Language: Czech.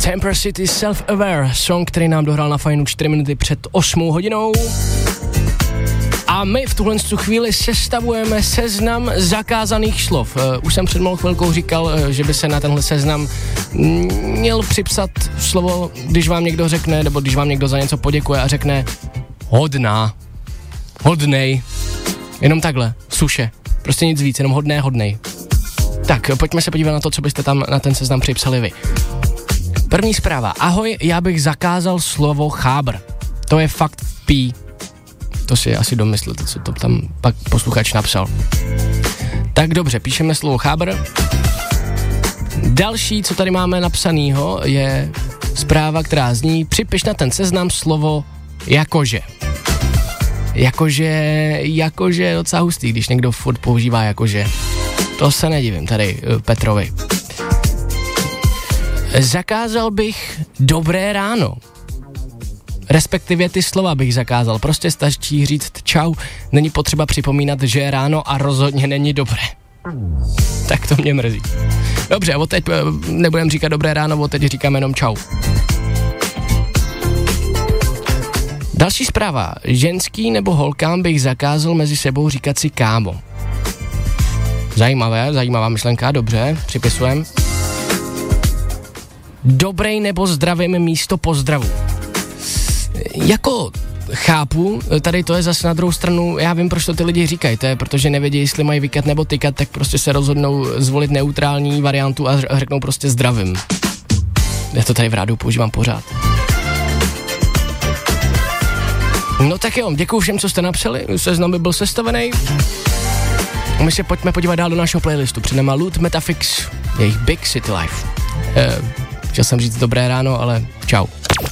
Temper City Self-Aware, song, který nám dohrál na Fajnu 4 minuty před 8 hodinou. A my v tuhle chvíli sestavujeme seznam zakázaných slov. Už jsem před malou chvilkou říkal, že by se na tenhle seznam měl připsat slovo, když vám někdo řekne, nebo když vám někdo za něco poděkuje a řekne hodná, hodnej, jenom takhle, suše, prostě nic víc, jenom hodné, hodnej. Tak, pojďme se podívat na to, co byste tam na ten seznam připsali vy. První zpráva. Ahoj, já bych zakázal slovo chábr. To je fakt pí. To si asi domyslíte, co to tam pak posluchač napsal. Tak dobře, píšeme slovo chábr. Další, co tady máme napsanýho, je zpráva, která zní: připiš na ten seznam slovo jakože. Jakože je docela hustý, když někdo furt používá jakože. To se nedivím tady Petrovi. Zakázal bych dobré ráno. Respektive ty slova bych zakázal. Prostě stačí říct čau, není potřeba připomínat, že je ráno a rozhodně není dobré. Tak to mě mrzí. Dobře, od teď nebudem říkat dobré ráno, od teď říkáme jenom čau. Další zpráva. Ženský nebo holkám bych zakázal mezi sebou říkat si kámo. Zajímavá myšlenka, dobře, připisujem. Dobrej nebo zdravím místo pozdravu. Jako chápu, tady to je zase na druhou stranu, já vím, proč to ty lidi říkají, to je, protože nevědí, jestli mají vykat nebo tykat, tak prostě se rozhodnou zvolit neutrální variantu a řeknou prostě zdravím. Já to tady v rádiu používám pořád. No tak jo, děkuju všem, co jste napsali, seznam by byl sestavený. My se pojďme podívat dál do našeho playlistu, před náma Loot Metafix, jejich Big City Life. Chtěl jsem říct dobré ráno, ale čau.